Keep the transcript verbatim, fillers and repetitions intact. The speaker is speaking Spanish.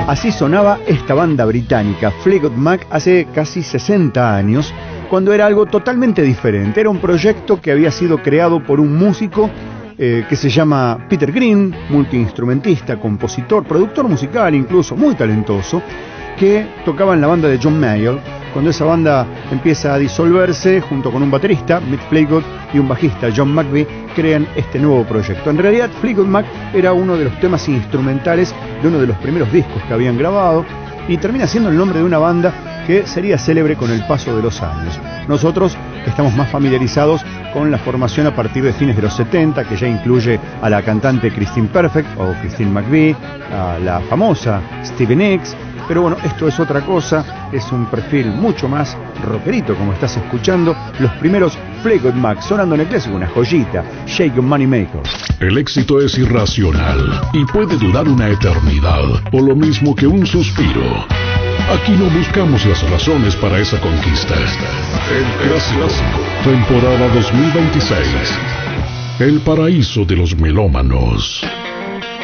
Así sonaba esta banda británica, Fleetwood Mac, hace casi sesenta años, cuando era algo totalmente diferente. Era un proyecto que había sido creado por un músico eh, que se llama Peter Green, multiinstrumentista, compositor, productor musical incluso, muy talentoso, que tocaba en la banda de John Mayall. Cuando esa banda empieza a disolverse, junto con un baterista, Mick Fleetwood, y un bajista, John McVie, crean este nuevo proyecto. En realidad, Fleetwood Mac era uno de los temas instrumentales de uno de los primeros discos que habían grabado, y termina siendo el nombre de una banda que sería célebre con el paso de los años. Nosotros estamos más familiarizados con la formación a partir de fines de los setenta, que ya incluye a la cantante Christine Perfect o Christine McVie, a la famosa Stevie Nicks. Pero bueno, esto es otra cosa, es un perfil mucho más rockerito, como estás escuchando. Los primeros Fleetwood Mac sonando en el clásico, una joyita, Shake Your Money Maker. El éxito es irracional y puede durar una eternidad, o lo mismo que un suspiro. Aquí no buscamos las razones para esa conquista. El clásico, temporada dos mil veintiséis. El paraíso de los melómanos.